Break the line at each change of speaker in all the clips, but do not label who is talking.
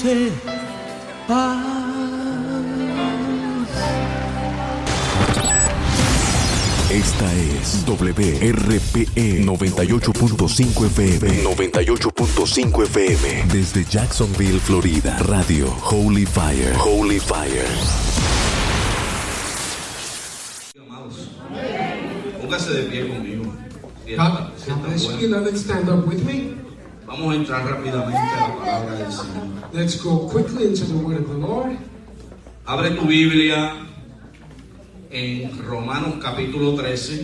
dulce paz.
Esta es WRPE 98.5 FM. 98.5 FM. Desde Jacksonville, Florida. Radio Holy Fire. Holy Fire.
Amados, póngase de pie conmigo.
Stand up with me.
Vamos a entrar rápidamente a la palabra del Señor.
Let's go quickly into the word of the Lord.
Abre tu Biblia en Romanos capítulo 13.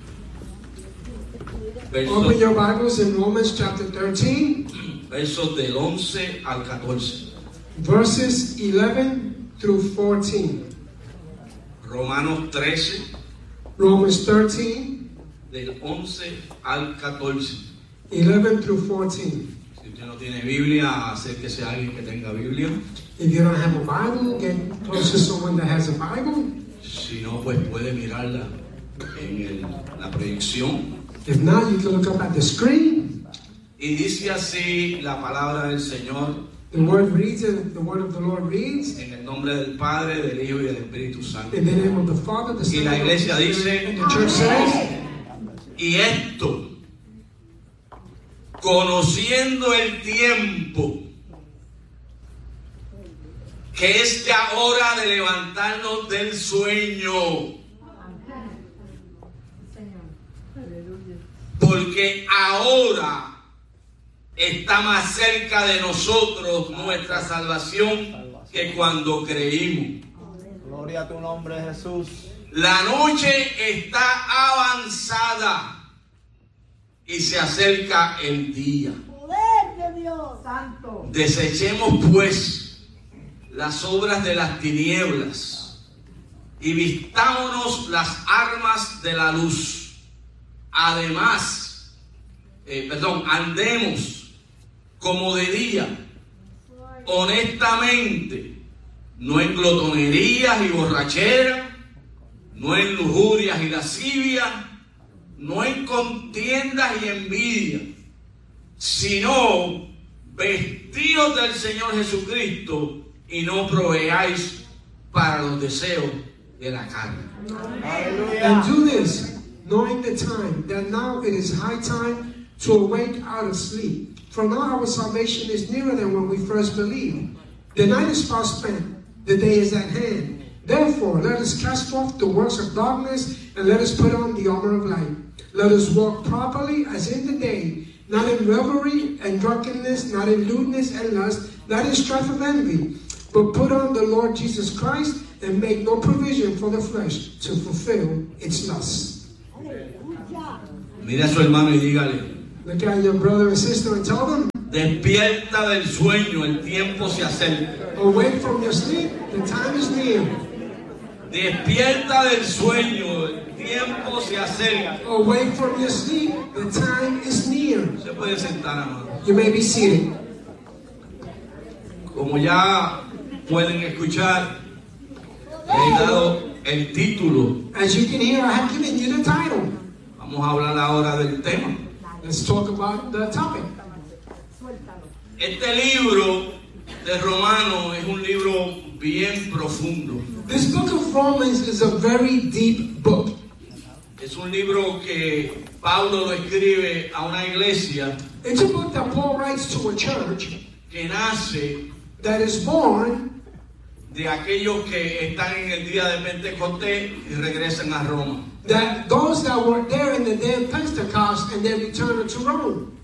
Open your Bibles in Romans chapter 13.
Versos del 11 al 14.
Verses 11 through 14.
Romanos 13.
Romans 13.
Del 11 al 14.
11 through 14.
Si usted no tiene Biblia, acérquese a alguien que tenga Biblia.
If you don't have a Bible, get close to someone that has a Bible.
Si no, pues puede mirarla en la proyección.
If not, you can look up at the screen.
Y dice así la palabra del Señor.
The word reads, and the word of the Lord reads.
En el nombre del Padre, del Hijo y del Espíritu Santo.
In the name of the Father, the Son,
Y la iglesia dice,
and the church says,
y esto, conociendo el tiempo, que es ya hora de levantarnos del sueño, porque ahora está más cerca de nosotros nuestra salvación que cuando creímos.
Gloria a tu nombre, Jesús.
La noche está avanzada y se acerca el día.
Poder de Dios Santo.
Desechemos pues las obras de las tinieblas y vistámonos las armas de la luz. Además, andemos como de día, honestamente, no en glotonerías y borracheras, no en lujurias y lascivias, no en contiendas y envidias, sino vestidos del Señor Jesucristo y no proveáis para los deseos de la carne.
And do this, knowing the time, that now it is high time to awake out of sleep. For now our salvation is nearer than when we first believed. The night is far spent, the day is at hand. Therefore, let us cast off the works of darkness, and let us put on the armor of light. Let us walk properly as in the day, not in revelry and drunkenness, not in lewdness and lust, not in strife of envy, but put on the Lord Jesus Christ, and make no provision for the flesh to fulfill its lusts.
Mira a su hermano y dígale,
Look at your brother and sister and tell them,
despierta del sueño, el tiempo se acerca.
awake from your sleep, the time is near.
Despierta del sueño, el tiempo se acerca.
Awake from your sleep, the time is near.
Se puede sentar, amado.
You may be seated.
Como ya pueden escuchar, le he dado el título.
As you can hear, I have given you the title.
Vamos a hablar ahora del tema.
Let's talk about the topic.
Este libro de Romanos es un libro bien profundo.
This book of Romans is a very deep book.
Es un libro que Pablo lo escribe a una iglesia
It's a book that Paul writes to a church
que nace
that is born
de aquellos que están en el día de Pentecostés y regresan a Roma.
that those that were there in the day of Pentecost and then returned to Rome.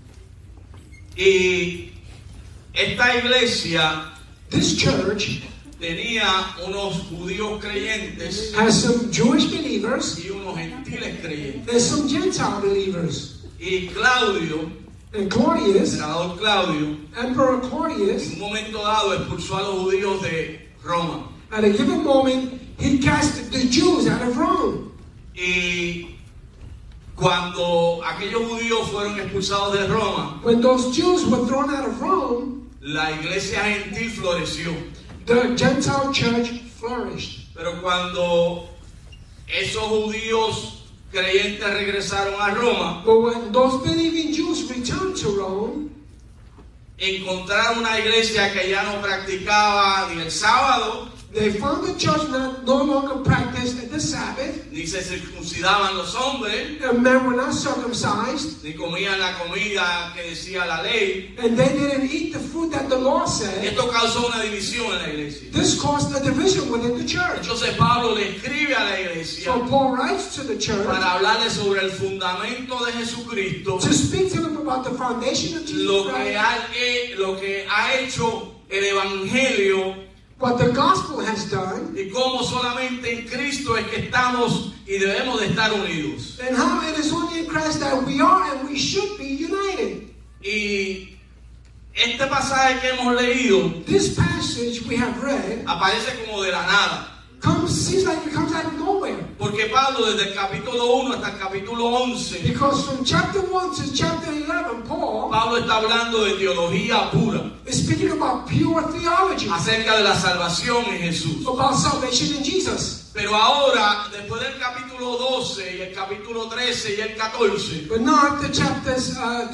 Y esta iglesia
This church
tenía unos judíos creyentes
has some Jewish believers
y unos gentiles creyentes.
and some Gentile believers.
Y Claudio,
And
el
Claudius,
senador Claudio,
Emperor
en
Claudius,
un momento dado expulsó a los judíos de Roma.
at a given moment, he cast the Jews out of Rome.
Y cuando aquellos judíos fueron expulsados de Roma,
When those Jews were thrown out of Rome,
la iglesia gentil floreció.
the Gentile church flourished.
Pero cuando esos judíos creyentes regresaron a Roma,
But when those believing Jews returned to Rome,
encontraron una iglesia que ya no practicaba ni el sábado,
They found the church no longer practiced the Sabbath.
ni se circuncidaban los hombres,
The men were not circumcised.
ni comían la comida que decía la ley.
And they didn't eat the food that the law said.
Esto causó una división en la iglesia.
This caused a division within the church.
Entonces Pablo le escribe a la iglesia
So Paul writes to the church
para hablarle sobre el fundamento de Jesucristo,
to speak to them about the foundation of Jesus
lo
Christ,
que ha hecho el Evangelio,
what the gospel has done,
y cómo solamente en Cristo es que estamos y debemos de estar unidos.
and how it is only in Christ that we are and we should be united.
Y este pasaje que hemos leído
This passage we have read
aparece como de la nada,
seems like it comes out of nowhere.
porque Pablo desde el capítulo 1 hasta el capítulo 11,
Because from chapter 1 to chapter 11, Paul
Pablo está hablando de teología pura,
is speaking about pure theology,
acerca de la salvación en Jesús.
about salvation in Jesus.
Pero ahora, después del capítulo 12 y el capítulo 13 y el 14,
But now after chapters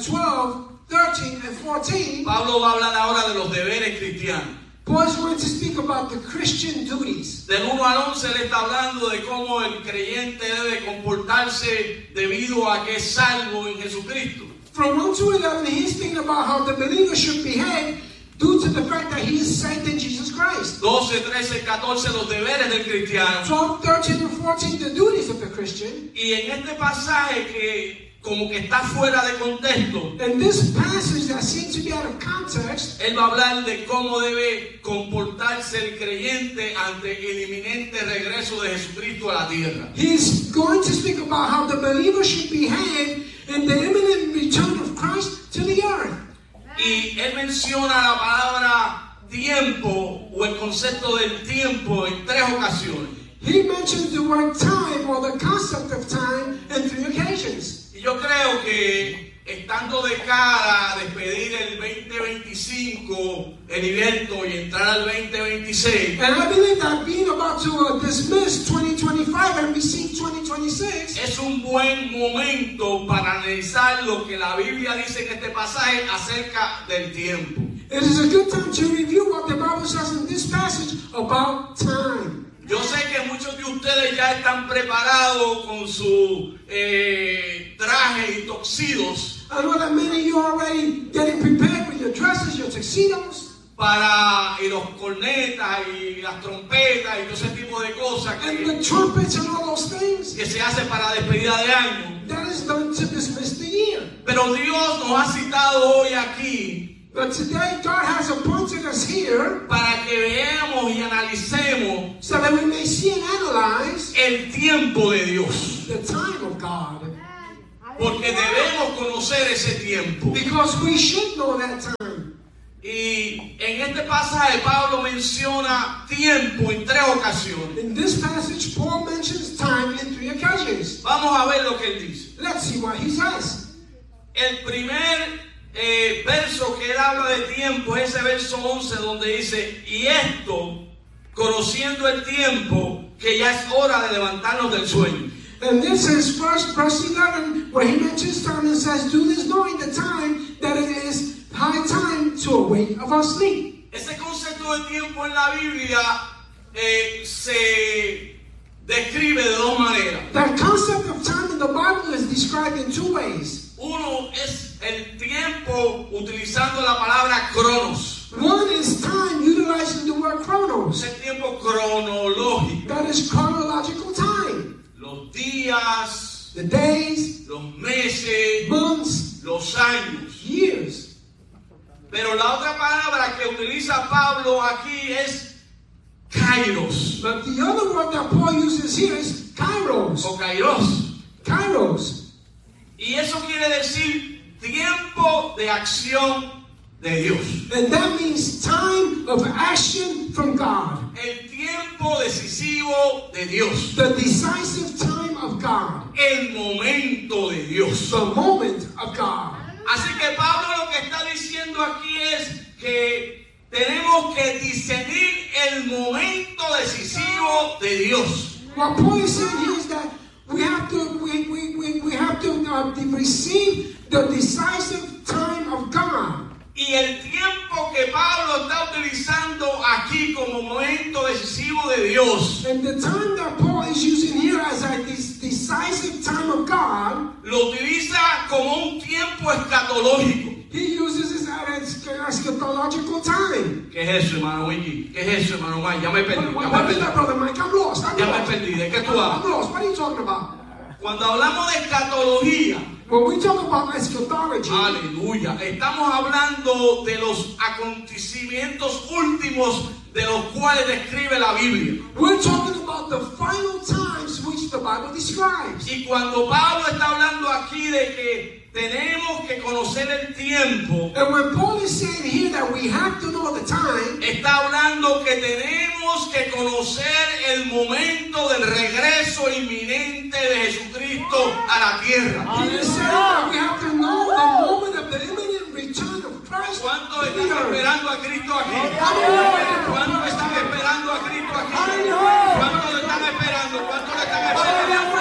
12, 13, and 14,
Pablo va a hablar ahora de los deberes cristianos.
Paul is going to speak about the Christian duties.
Del 1 al 11 él está hablando de cómo el creyente debe comportarse debido a que es salvo en Jesucristo.
From 1 to 11, he's speaking about how the believer should behave due to the fact that he is saved in Jesus Christ.
12, 13, 14 los deberes del cristiano.
12, 13, and 14, the duties of the Christian.
Y en este pasaje que como que está fuera de contexto,
And this passage that seems to be out of context,
él va a hablar de cómo debe comportarse el creyente ante el inminente regreso de Jesucristo a la tierra.
he's going to speak about how the believer should behave in the imminent return of Christ to the earth.
Y él menciona la palabra tiempo o el concepto del tiempo en 3 ocasiones.
He mentions the word time or the concept of time in 3 occasions.
Y yo creo que estando de cara a despedir el 2025, Heriberto, y entrar al 2026,
And I believe that being about to dismiss 2025 and receive 2026
es un buen momento para analizar lo que la Biblia dice en este pasaje acerca del tiempo.
it is a good time to review what the Bible says in this passage about time.
Yo sé que muchos de ustedes ya están preparados con su traje y tuxedos
I know that many of you are already getting prepared with your dresses, your tuxedos,
y los cornetas y las trompetas y todo ese tipo de cosas
and the trumpets and all those things.
que se hace para despedida de año.
That is done to dismiss the year.
Pero Dios nos ha citado hoy aquí
But today God has appointed us here
para que veamos y analicemos
so that we may see and analyze
el tiempo de Dios.
the time of God.
Porque debemos conocer ese tiempo.
Because we should know that time.
Y en este pasaje Pablo menciona tiempo en 3 ocasiones.
In this passage, Paul mentions time in 3 occasions.
Vamos a ver lo que él dice.
Let's see what he says.
El primer verso que él habla de tiempo es ese verso 11 donde dice: y esto, conociendo el tiempo, que ya es hora de levantarnos del sueño.
And this is verse 11 where he mentions time and says, do this knowing the time that it is high time to awake of our sleep.
Ese concepto de tiempo en la Biblia se describe de 2 maneras.
That concept of time in the Bible is described in 2 ways.
Uno es el tiempo utilizando la palabra cronos.
One is time utilizing the word
Es
chronos.
el tiempo cronológico.
That is chronological time.
Los días,
The days,
los meses,
months,
los años.
years.
Pero la otra palabra que utiliza Pablo aquí es kairos
But the other word that Paul uses here is kairos.
o kairos.
Kairos.
Y eso quiere decir tiempo de acción de Dios.
And that means time of action from God.
El tiempo decisivo de Dios.
The decisive time of God.
El momento de Dios.
The moment of God.
Así que Pablo lo que está diciendo aquí es que tenemos que discernir el momento decisivo de Dios.
What Paul is saying here is that we have to receive the decisive time of God.
Y el tiempo que Pablo está utilizando aquí como momento decisivo de Dios,
And the time that Paul is using here as a decisive time of God,
lo utiliza como un tiempo escatológico.
he uses it as eschatological time.
¿Qué es eso, hermano Wiki? ¿Qué es eso, hermano Mike? Ya me perdí.
What is that, Brother Mike? I'm lost.
Ya me perdí. ¿De qué tú
I'm
hablas?
lost. What are you talking about?
Cuando hablamos de escatología,
When we talk about eschatology,
aleluya, estamos hablando de los acontecimientos últimos de los cuales describe la Biblia.
we're talking about the final times which the Bible describes.
Y cuando Pablo está hablando aquí de que tenemos que conocer el tiempo,
And when Paul is saying here that we have to know the time,
está hablando que tenemos que conocer el momento del regreso inminente de Jesucristo a la tierra.
he is saying that we have to know the moment of the imminent return of Christ.
¿Cuántos
to
están
the earth.
esperando a Cristo aquí? ¿Cuántos están esperando a Cristo aquí? ¿Cuántos lo están esperando? ¿Cuántos lo están esperando?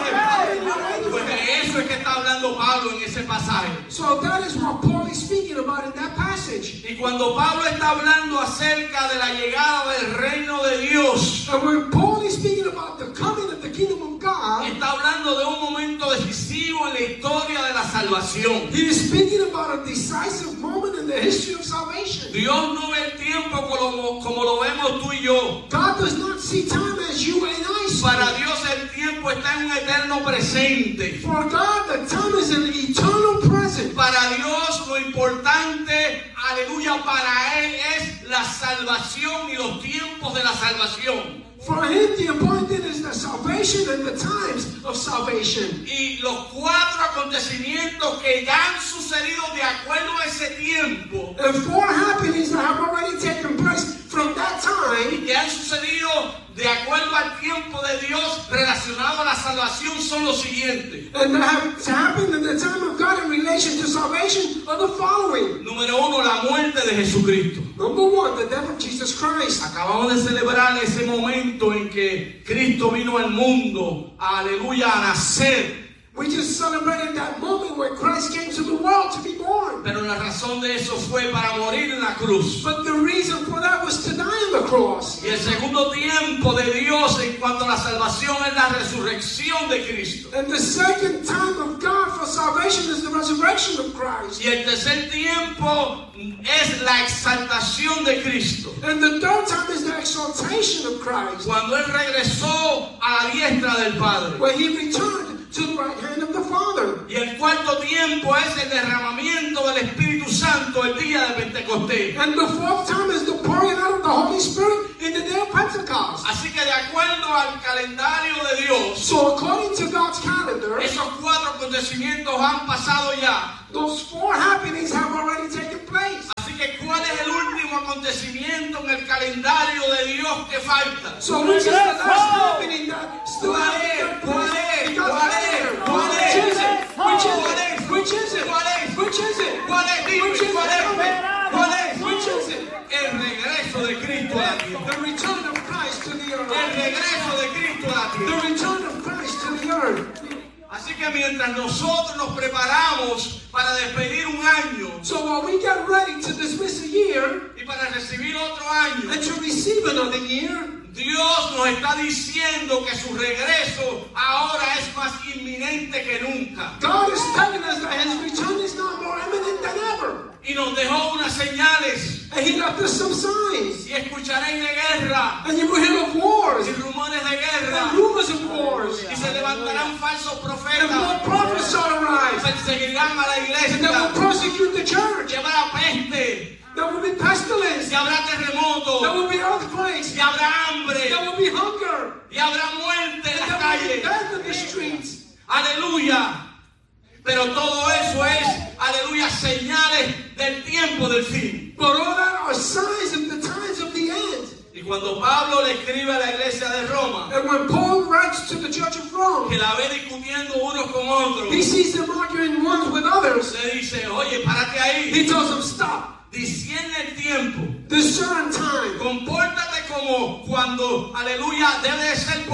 Pues de eso es que está hablando Pablo en ese pasaje.
So that is what Paul is speaking about in that passage.
Y cuando Pablo está hablando acerca de la llegada del reino de Dios,
And when Paul is speaking about the coming of the kingdom of God,
está hablando de un momento decisivo en la historia de la salvación.
he is speaking about a decisive moment in the history of salvation.
Dios no ve el tiempo como lo vemos tú y yo.
God does not see time as you and I see.
Para Dios el tiempo está en un eterno presente.
For God, the time is an eternal present.
Para Dios lo importante, aleluya, para Él es la salvación y los tiempos de la salvación.
For him, the important thing is the salvation and the times of salvation.
Y los 4 acontecimientos que ya han sucedido de acuerdo a ese tiempo,
And 4 happenings that have already taken place from that time,
que han sucedido de acuerdo al tiempo de Dios relacionado a la salvación, son los siguientes.
and that have happened in the time of God in relation to salvation, are the following.
Número 1, la muerte de Jesucristo.
Number 1, the death of Jesus Christ.
Acabamos de celebrar ese momento en que Cristo vino al mundo, aleluya, a nacer.
We just celebrated that moment where Christ came to the world to be born.
Pero la razón de eso fue para morir en la cruz.
But the reason for that was to die on the cross.
Y el segundo tiempo de Dios en cuanto a la salvación es la resurrección de Cristo.
And the second time of God for salvation is the resurrection of Christ.
Y el tercer tiempo es la exaltación de Cristo.
And the third time is the exaltation of Christ,
Cuando Él regresó a la diestra del Padre.
where he returned to the right hand of the Father.
Y el cuarto tiempo es el derramamiento del Espíritu Santo el día de Pentecostés.
And the fourth time is the pouring out of the Holy Spirit in the day of Pentecost.
Así que de acuerdo al calendario de Dios,
So according to God's calendar,
esos 4 acontecimientos han pasado ya.
those 4 happenings have already taken place.
Así que ¿cuál es el último acontecimiento en el calendario de Dios que falta?
So which is the last happening that still
¿Cuál
hasn't
es?
taken
¿Cuál
place
es?
in God's
¿Cuál es?
calendar?
¿Cuál
Which
es?
is it? Which is
¿Cuál
it?
es?
Which is it?
¿Cuál es?
Which is it?
¿Cuál es? Dime,
Which is
¿cuál es?
it?
¿Cuál es?
Which is it?
El regreso de Cristo a la tierra.
The return of Christ to the
El
earth.
regreso de Cristo a la
The
tierra.
return of Christ to the earth.
Así que mientras nosotros nos preparamos para despedir un año
So while we get ready to dismiss a year
y para recibir otro año,
and to receive another year,
Dios nos está diciendo que su regreso ahora es más inminente que nunca.
God is telling us that his return is now more imminent than ever.
Y nos dejó unas señales.
And he left us some signs.
Y escucharéis de guerra
And you will hear of wars
y rumores de
and
guerra.
rumors of wars.
Y se levantarán falsos
And
profetas.
more prophets shall arise.
Perseguirán a la
And they
iglesia.
will persecute the church.
Y habrá peste.
There will be pestilence.
Y habrá
There
terremotos.
will be earthquakes.
Y habrá hambre.
There will be hunger.
Y habrá muerte en
And
las
there will be
calles.
death in the streets.
Aleluya. Pero todo eso es, aleluya, señales del tiempo del fin.
But all that are signs of the times of the end.
Y cuando Pablo le escribe a la iglesia de Roma,
And when Paul writes to the church of Rome,
que la ve discutiendo unos con otros,
he sees them arguing ones with others.
le dice, oye, párate ahí.
He tells them, stop.
Discierne el tiempo.
Discern time.
Compórtate como cuando, aleluya, debe de ser porque Cristo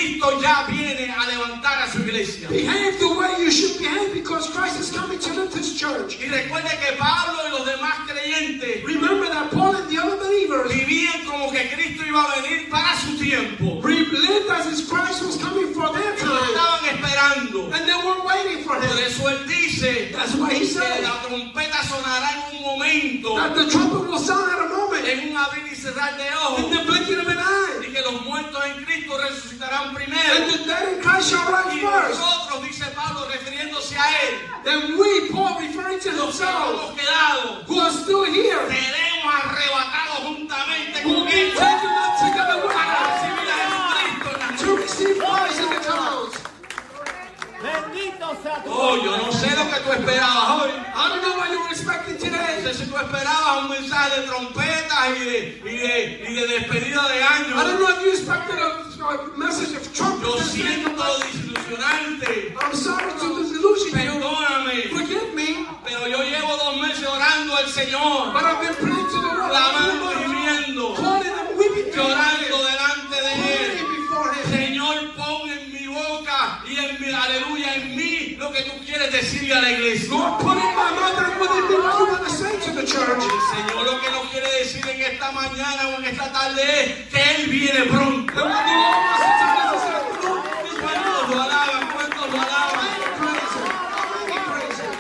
Cristo ya viene a levantar a su iglesia.
Behave the way you should behave because Christ is coming to lift his church.
Y recuerde que Pablo y los demás creyentes
Remember that Paul and the other believers
vivían como que Cristo iba a venir para su tiempo.
lived as if Christ was coming for their
Y lo
time.
estaban esperando.
And they were waiting for
Por
him.
eso él dice
That's why he
que
said
la trompeta sonará en un momento,
that the trumpet will sound at a moment
en un abrir y cerrar de ojos,
in the blinking of an eye.
y que los muertos en Cristo resucitarán
And
primero.
the dead in Christ shall rise
Y
first.
nosotros, dice Pablo, refiriéndose a él,
Then we, Paul, referring to
los que
himself,
hemos quedado,
who are still here,
seremos arrebatados juntamente
will
con
be
él
taken up together with
para
us
recibir a Jesucristo en la
to receive Christ in the clouds.
Bendito sea tu
Oh, yo no sé lo que tú esperabas hoy.
I don't know what you were expecting
No
today.
sé si tú esperabas un mensaje de trompetas y de despedida de
I don't
años.
know if you expected a message of
Yo
trumpets.
siento desilusionante.
I'm sorry to disillusion you.
Perdóname.
Forgive me,
Pero yo llevo 2 meses orando al Señor,
but I've been praying to the Lord,
clamando y gimiendo,
calling and weeping before
llorando
Him,
delante de Él.
praying before Him.
Señor, pon en mi boca y en mi aleluya en mí lo que tú quieres decirle a la iglesia.
Lord, put in my mouth and within me what you want to say to the church.
El Señor lo que nos quiere decir en esta mañana o en esta tarde es que Él viene pronto.
And what the Lord wants to tell us this afternoon is when
¿Cuántos lo alaban? ¿Cuántos lo alaban?
praise Him. Praise Him.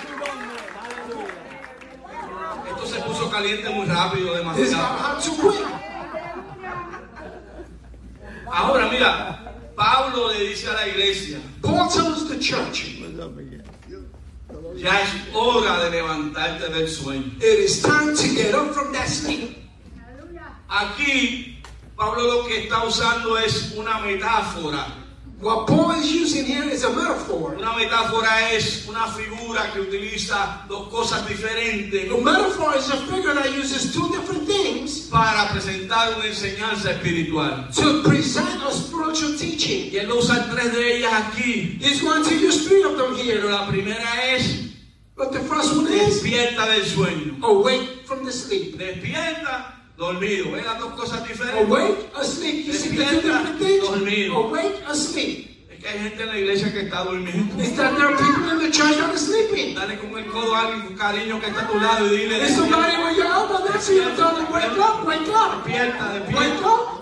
Esto se puso caliente muy rápido,
This
demasiado.
got too quick.
Ahora mira, Pablo le dice a la iglesia,
Paul tells the church,
ya es hora de levantarte del sueño.
it is time to get up from that sleep.
Aquí Pablo lo que está usando es una metáfora.
What Paul is using here is a metaphor.
Una metáfora es una figura que utiliza 2 cosas diferentes
A metaphor is a figure that uses 2 different things
para presentar una enseñanza espiritual.
to present a spiritual teaching.
Y él va a usar 3 de ellas aquí.
He's going to use 3 of them here.
Pero la primera es
But the first one is
despierta del sueño.
awake from the sleep.
Despierta, dormido. ¿Ves las 2 cosas diferentes?
Awake, asleep. You see the 2 different things? Awake, asleep.
Es que hay gente en la iglesia que está durmiendo.
Is that there are people in the church that are sleeping?
Dale con el codo a alguien con cariño que está a tu lado y dile,
There's somebody with your elbow next to you and tell them, wake up, wake up,
despierta,
wake
despierta.
up.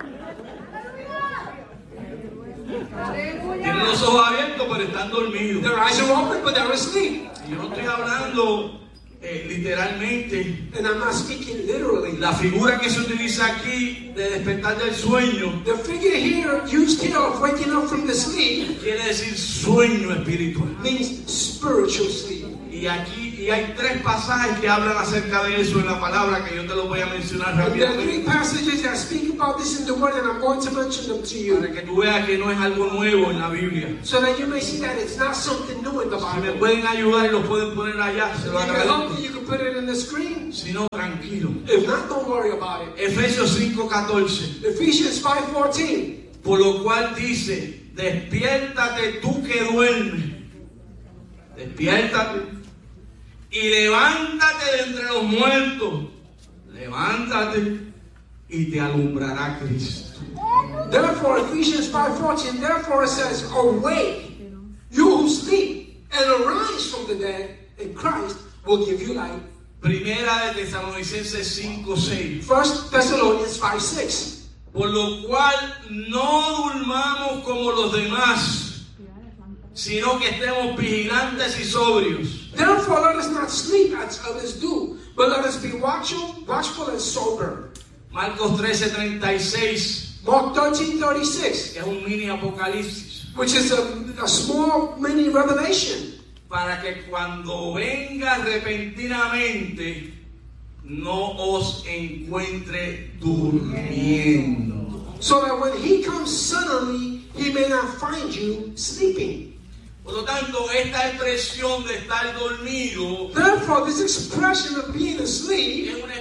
Tienen los ojos abiertos pero están dormidos.
Their eyes are open, but they're asleep.
Y yo no estoy hablando literalmente.
And I'm not speaking literally.
La figura que se utiliza aquí de despertar del sueño
The figure here, used here of waking up from the sleep,
quiere decir sueño espiritual.
means spiritual sleep.
Y aquí hay 3 pasajes que hablan acerca de eso en la palabra que yo te lo voy a mencionar
And there are 3
rápidamente
passages that speak about this in the Word, and I'm going to mention them to you,
para que tú veas que no es algo nuevo en la Biblia.
so that you may see that it's not something new in the
Si me
Bible.
pueden ayudar y lo pueden poner allá, se lo
If you can help
agradezco.
me, you can put it in the screen.
Si no, tranquilo.
If not, don't worry about it.
Efesios 5:14.
Ephesians 5:14.
Por lo cual dice, despiértate tú que duermes. Despiértate. Y levántate de entre los muertos. Levántate y te alumbrará Cristo.
Therefore, Ephesians 5:14, therefore it says, awake, you who sleep, and arise from the dead, and Christ will give you light.
Primera de Tesalonicenses 5:6.
1 Thessalonians 5:6.
Por lo cual no durmamos como los demás, sino que estemos vigilantes y sobrios.
Therefore, let us not sleep as others do, but let us be watchful and sober.
Marcos 13:36,
Mark 13:36,
que es un mini apocalipsis.
which is a small mini revelation.
Para que cuando venga repentinamente no os encuentre durmiendo.
So that when he comes suddenly, he may not find you sleeping.
Por lo tanto, esta expresión de estar dormido
Therefore, this expression of being asleep
es una expresión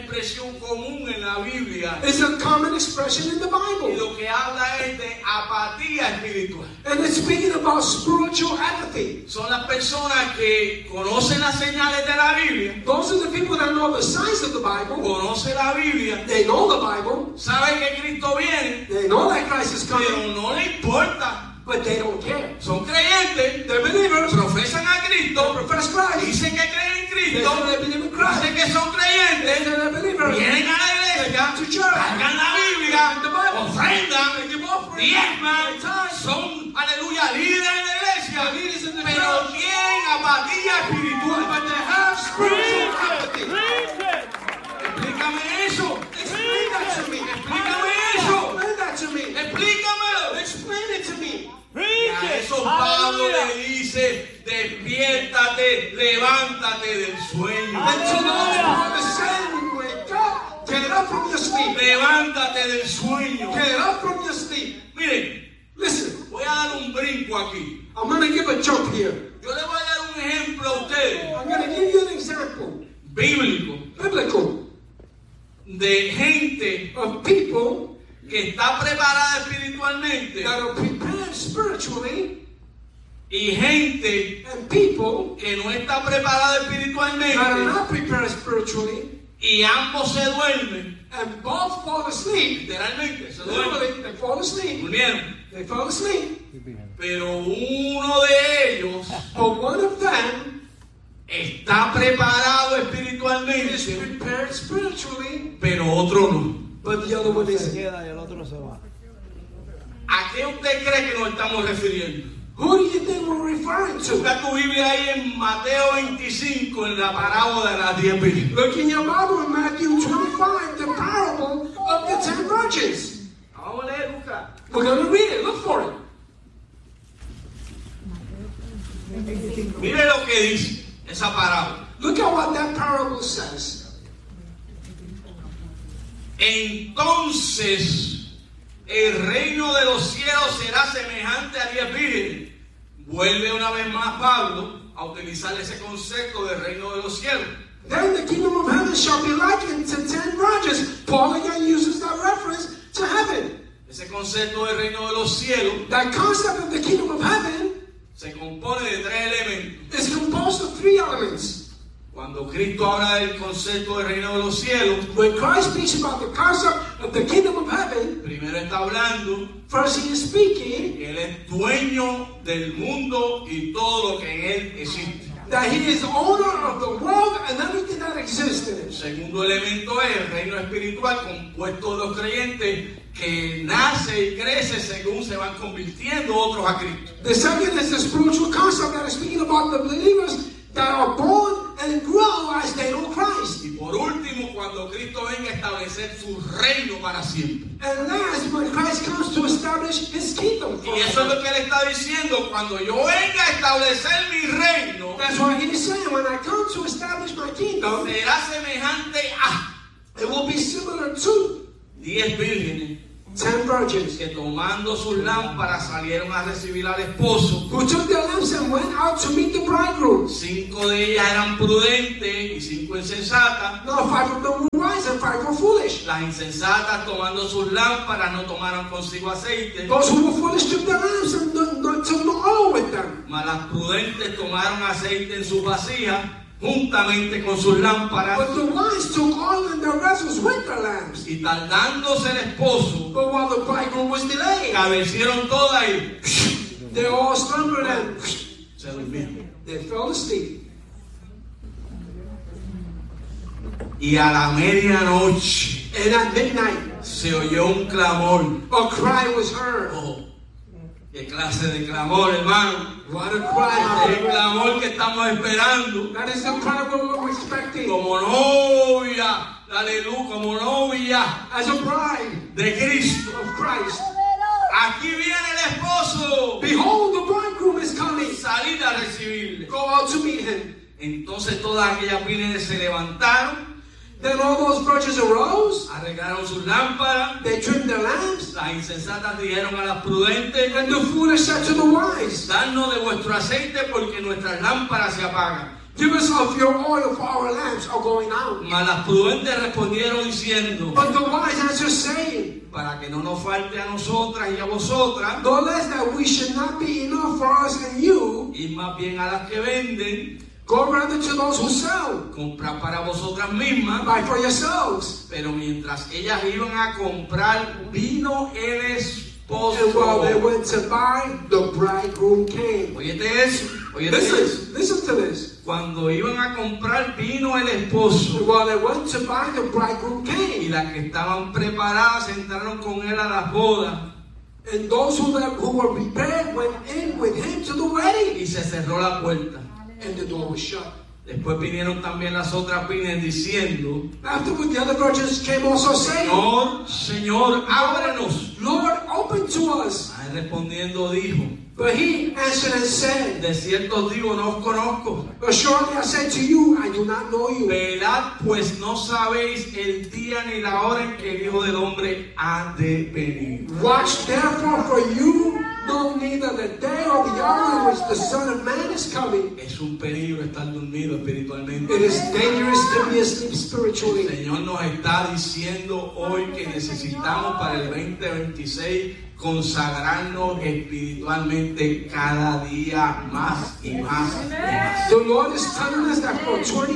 expresión común en la Biblia.
It's a common expression in the
Y
Bible.
lo que habla es de apatía espiritual.
And it's speaking about spiritual apathy.
Son las personas que conocen las señales de la Biblia,
Those are the people that know the signs of the Bible.
conocen la Biblia,
They know the Bible.
saben que Cristo viene,
They know that Christ is
pero
coming,
no le importa.
but they don't care.
Son creyentes,
They're believers.
profesan a Cristo,
Profess Christ.
dicen que creen en
They
Cristo,
say they believe in Christ.
dicen que son
They
creyentes,
say they're believers.
vienen a la
They
iglesia,
come to church.
cargan la Biblia,
The Bible.
ofrendan,
They give offerings.
diezman,
They tithe.
son, aleluya, líderes en la iglesia,
Leaders in the
pero
church.
tienen apatía espiritual.
But they have spiritual apathy.
Explícame eso,
Explain that to me.
explícame eso,
Explain that to me.
explícamelo.
Explain it to me.
Y a eso Pablo le dice, despiértate, levántate del sueño.
And to those who are saying, wake up, get up from your sleep.
Levántate del sueño.
Get up from your sleep.
Miren,
Listen,
voy a dar un brinco aquí.
I'm going to give a jump here.
Yo le voy a dar un ejemplo a ustedes,
I'm going to give you an example,
bíblico,
biblical,
de gente
of people
que está preparada espiritualmente
that are prepared spiritually
y gente
and people
que no está preparada
that are
espiritualmente
not prepared spiritually
y ambos se duermen.
and both fall asleep.
Literalmente, se duermen.
Literally, they fall asleep.
Durmieron.
They fall asleep.
Pero uno de ellos
But one of them
está preparado
is
espiritualmente,
prepared spiritually,
pero otro no.
but the other one
Se
isn't.
queda y el otro se va.
¿A qué usted cree que nos estamos refiriendo?
Who do you think we're referring to?
Busca tu Biblia ahí en Mateo 25, en la parábola de las 10 vírgenes.
Look in your Bible in Matthew 25, the parable of the 10 virgins.
Vamos a leer, busca.
We're going to read it. Look for it.
Mire lo que dice esa parábola.
Look at what that parable says.
Entonces, el reino de los cielos será semejante a 10 vírgenes. Vuelve una vez más Pablo a utilizar ese concepto del reino de los cielos.
Then the kingdom of heaven shall be likened to 10 virgins. Paul again uses that reference to heaven.
Ese concepto del reino de los cielos
That concept of the kingdom of heaven
se compone de 3 elementos.
is composed of 3 elements.
Cuando Cristo habla del concepto del reino de los cielos,
When Christ speaks about the concept of the kingdom of heaven,
primero está hablando
first he is speaking
que Él es dueño del mundo y todo lo que en Él existe.
that he is the owner of the world and everything that exists in
El
it.
segundo elemento es el reino espiritual compuesto de los creyentes que nace y crece según se van convirtiendo otros a Cristo.
The second is the spiritual concept that is speaking about the believers that are born and grow as they know Christ.
Y por último, cuando Cristo venga a establecer su reino para siempre.
And last, when Christ comes to establish his kingdom.
Y eso es lo que Él está diciendo, cuando yo venga a establecer mi reino,
That's why he's saying, when I come to establish my kingdom,
será semejante a
it will be similar to
10 vírgenes
10 virgins
que tomando sus lámparas salieron a recibir al esposo.
who took their lamps and went out to meet the bridegroom.
5 de ellas eran prudentes y 5 insensatas.
Now 5 of them were wise and 5 were foolish.
Las insensatas tomando sus lámparas no tomaron consigo aceite,
Those who were foolish took their lamps and took no oil with them.
mas las prudentes tomaron aceite en sus vasijas juntamente con sus lámparas.
But the wise took oil in their vessels with their lamps.
Y tardándose el esposo,
But while the bridegroom was delayed,
cabecieron todas y
they all slumbered and
se durmieron.
they fell asleep.
Y a la medianoche
And at midnight,
se oyó un clamor.
a cry was heard.
Oh, ¿qué clase de clamor, hermano?
What a cry!
El clamor que estamos esperando.
That is the cry we were expecting.
Como novia, aleluya, como novia
As a bride
de Cristo.
of Christ.
Aquí viene el esposo.
Behold, the bridegroom is coming.
Salir a recibirle.
Go out to meet him.
Entonces todas aquellas vírgenes se levantaron,
Then all those virgins arose.
arreglaron sus lámparas.
They trimmed their lamps.
Las insensatas dijeron a las prudentes:
And the foolish said to the wise,
danos de vuestro aceite porque nuestras lámparas se apagan.
Give us of your oil, for our lamps are going out.
Mas las prudentes respondieron diciendo,
But the wise answer saying,
para que no nos falte a nosotras y a vosotras,
no less that we should not be enough for us and you,
y más bien a las que venden,
go rather to those who sell,
comprar para vosotras mismas.
buy for yourselves.
Pero mientras ellas iban a comprar, vino el
And while they
esposo.
went to buy, the bridegroom came.
Óyete eso, óyete eso.
Listen to this.
Cuando iban a comprar, vino el esposo.
While they went to buy, the bridegroom
Y
came.
las que estaban preparadas entraron con él a las bodas.
And those who were prepared went in with him to the wedding.
Y se cerró la puerta.
And the door was shut.
Después vinieron también las otras vírgenes diciendo,
Afterward, the other virgins came also saying,
Señor, Señor, ábrenos.
Lord, open to us.
A él respondiendo dijo,
But he answered and said,
de cierto os digo, no os conozco.
Assuredly I say to you, I do not know you.
Velad, pues no sabéis el día ni la hora en que el Hijo del Hombre ha de venir.
Watch therefore, for you know neither the day or the hour in which the Son of Man is coming.
Es un peligro estar dormido espiritualmente.
It is dangerous to be asleep
El
spiritually.
Señor nos está diciendo hoy que necesitamos para el 2026 consagrarnos espiritualmente cada día más y más y más.
The Lord is telling us that for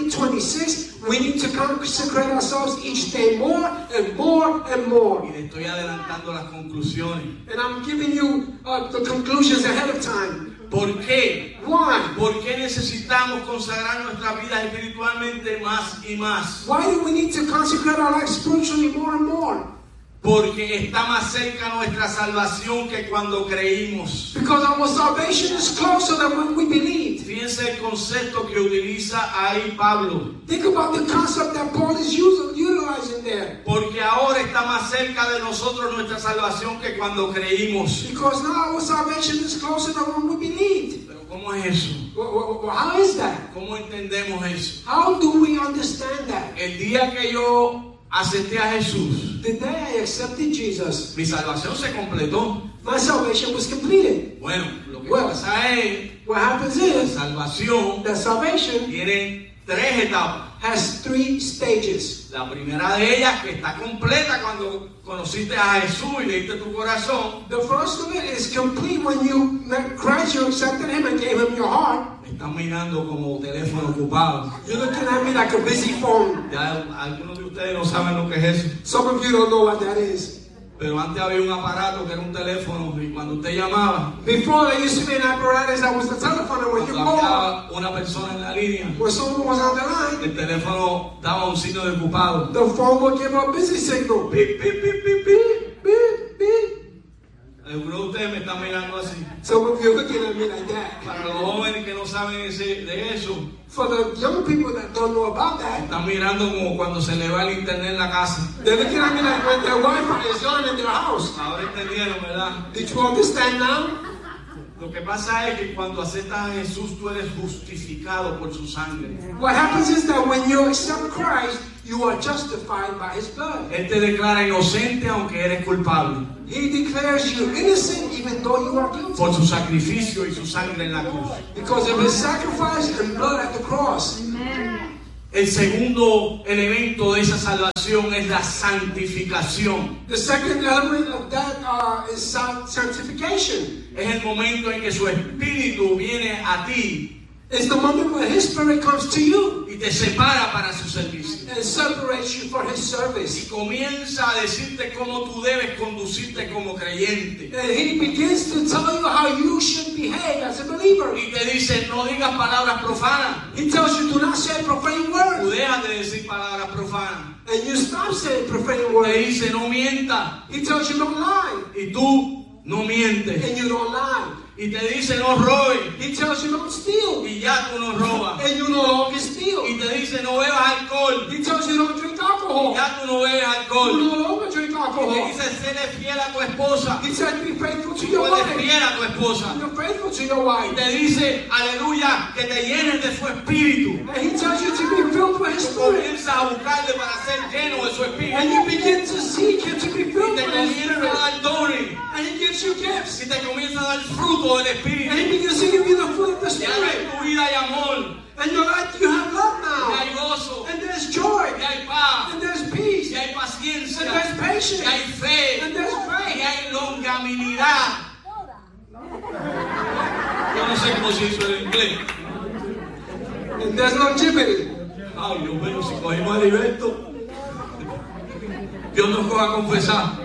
2026, we need to consecrate ourselves each day more and more and
Y
more.
le estoy adelantando las conclusiones.
And I'm giving you the conclusions ahead of time.
¿Por qué?
Why?
¿Por qué necesitamos consagrar nuestras vidas espiritualmente más y más?
Why do we need to consecrate our lives spiritually more and more?
Porque está más cerca nuestra salvación que cuando creímos.
Because our salvation is closer than when we believed.
Fíjense el concepto que utiliza ahí Pablo.
Think about the concept that Paul is utilizing there.
Porque ahora está más cerca de nosotros nuestra salvación que cuando creímos.
Because now our salvation is closer than when we believed.
Pero ¿cómo es eso?
How is that?
¿Cómo entendemos eso?
How do we understand that?
El día que yo acepté a Jesús,
The day I accepted Jesus,
mi salvación se completó.
my salvation was completed.
Bueno, lo que
Well,
pasa es
What happens
que la
is
salvación
that salvation
tiene tres etapas.
has 3 stages.
La primera de ellas, que está completa cuando conociste a Jesús y le diste tu corazón.
The first of it is complete when you met Christ, you accepted Him and gave Him your heart.
Me están mirando como teléfono ocupado.
You're looking at me like a busy phone.
Ya algunos de ustedes no saben lo que es eso.
Some of you don't know what that is.
Pero antes había un aparato que era un teléfono y cuando usted llamaba,
Before there used to be an apparatus that was the telephone, and when you
cuando
called,
había una persona en la línea,
when someone was on the line,
el teléfono daba un signo de ocupado.
the phone would give a busy signal. Beep, beep, beep, beep, beep, beep, beep.
Algunos de ustedes me están mirando así.
Some of you are looking at me like that.
Para los jóvenes que no saben de eso,
For the young people that don't know about that,
están mirando como cuando se le va el internet en la casa.
they're looking at me like when their Wi-Fi is on in their house.
Ahora entendieron, ¿verdad?
Did you understand now?
Lo que pasa es que cuando aceptas a Jesús, tú eres justificado por su sangre.
What happens is that when you accept Christ, you are justified by His blood.
Él te declara inocente aunque eres culpable
He declares you innocent even though you are guilty.
por su sacrificio y su sangre en la cruz.
Because of His sacrifice and blood at the cross.
El segundo elemento de esa salvación es la santificación.
The second element of that is sanctification.
Es el momento en que su espíritu viene a ti
It's the moment when His Spirit comes to you
y te separa para su servicio.
and separates you for His
Y
service.
comienza a decirte cómo tú debes conducirte como creyente.
And He begins to tell you how you should behave as a believer.
Y te dice, no digas palabras profanas.
He tells you, do not say profane
Tú
words.
dejas de decir palabras profanas.
And you stop saying profane
Te
words.
dice, no mientas.
He tells you, don't lie.
Y tú no mientes.
And you don't lie.
Y te dice, no robes.
He tells you, don't steal.
Y ya tú no robas.
And you no longer steal.
Y te dice, no bebas alcohol.
He tells you, don't drink
Y
alcohol.
ya tú no bebes
You
alcohol.
no longer drink
Y te
alcohol.
dice, séle fiel a tu esposa.
He said, be faithful to
Tú
your
eres
wife.
fiel a tu esposa.
You're faithful to your
Y
wife.
te dice, aleluya, que te llenes de su espíritu.
And He tells you to be filled with His Spirit.
Comienza a buscarle para ser lleno de su
And
espíritu.
you begin to seek Him to be
Y
filled
te
with His
comienza
Spirit.
a dar dones.
And He gives you gifts.
Y te comienza a dar fruto del
And
espíritu.
He begins to give you the fruit of the
Y abre
Spirit.
tu vida y amor.
And your life, you have love
y
now.
hay gozo,
And there's joy.
y hay paz,
And there's peace.
y hay paciencia,
And there's patience.
y hay fe,
And there's
y
faith.
hay longanimidad. Yo no sé cómo se hizo en inglés.
And there's longevity.
Ay, Dios mío, si cogimos a Heriberto, Dios nos coja a confesar.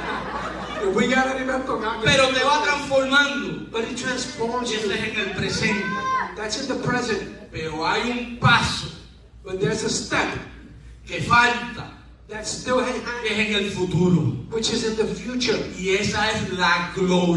If we got any left, God
Pero te va transformando.
But it transforms
Y eso
you.
es en el presente.
That's in the present.
Pero hay un paso
But there's a step
que falta,
that's still
que
hanging,
es en el futuro.
which is in the future.
Y esa es la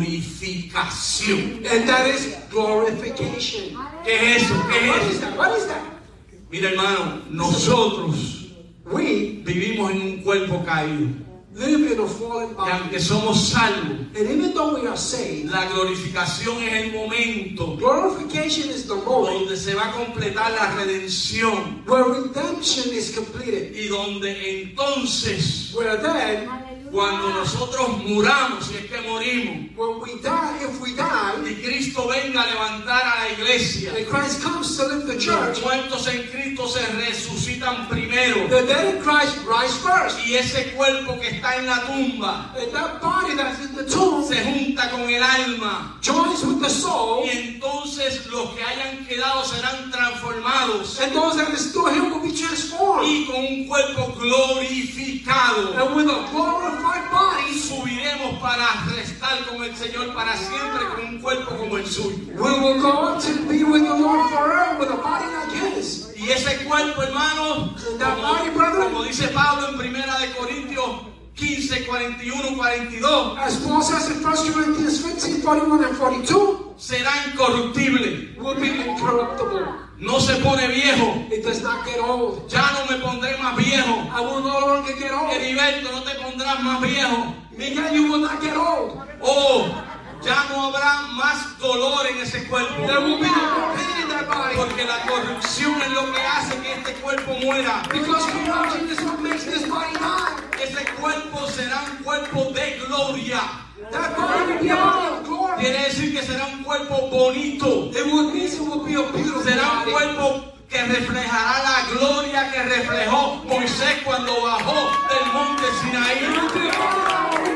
glorificación.
And that is glorification.
¿Qué es eso? ¿Qué
What
es
is
eso?
that? What is that?
Mira, hermano, nosotros
We
vivimos en un cuerpo caído.
live in a fallen
Y
body.
aunque somos salvos,
And even though we are saved,
la glorificación es el momento
glorification is the moment
donde se va a completar la redención
where redemption is completed.
y donde entonces,
Where then,
cuando nosotros muramos, si es que morimos,
when we die, if we die,
y Cristo venga a levantar a la iglesia,
and Christ comes to live the
los
church,
muertos en Cristo se resucitan primero.
the dead in Christ rise first.
Y ese cuerpo que está en la tumba
And that body that's in the tomb
se junta con el alma.
joins with the soul,
Y entonces los que hayan quedado serán transformados.
and those that are still here will be transformed.
Y con un cuerpo glorificado
And with a glorified body,
subiremos para estar con el Señor para siempre con un cuerpo como el suyo.
we will go up to be with the Lord forever with a body like his.
Y ese cuerpo, hermano, como dice Pablo en 1 de Corintios 15, 41, 42,
As Paul says in 1 Corinthians 15, 41 and 42,
será incorruptible.
will be incorruptible.
No se pone viejo.
It does not get old.
Ya no me pondré más viejo.
I will no longer get old.
Heriberto, no te pondrás más viejo.
Miguel, you will not get old.
Oh, ya no habrá más dolor en ese cuerpo.
There will be no more pain in that body.
Porque la corrupción es lo que hace que este cuerpo muera.
Because corruption is what makes this body die.
Ese cuerpo será un cuerpo de gloria.
That body will be a body of glory.
Quiere decir que será un cuerpo bonito.
It will mean it will be a beautiful
Será un
body.
cuerpo que reflejará la gloria que reflejó Moisés cuando bajó del monte Sinaí.
It will be a body.